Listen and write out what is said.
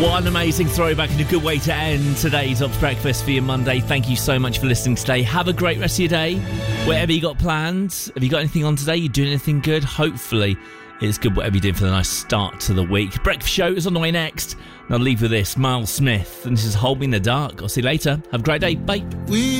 What an amazing throwback and a good way to end today's Ops Breakfast for your Monday. Thank you so much for listening today. Have a great rest of your day. Whatever you got planned, have you got anything on today? You doing anything good? Hopefully it's good whatever you're doing for the nice start to the week. Breakfast show is on the way next. And I'll leave with this, Miles Smith. And this is Hold Me in the Dark. I'll see you later. Have a great day. Bye.